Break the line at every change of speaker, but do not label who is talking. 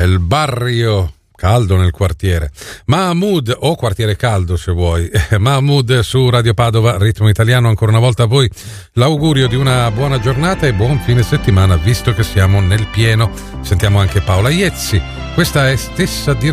il barrio caldo nel quartiere Mahmood, o quartiere caldo se vuoi. Mahmood su Radio Padova, ritmo italiano. Ancora una volta a voi l'augurio di una buona giornata e buon fine settimana, visto che siamo nel pieno. Sentiamo anche Paola Iezzi, questa è Stessa Direzione.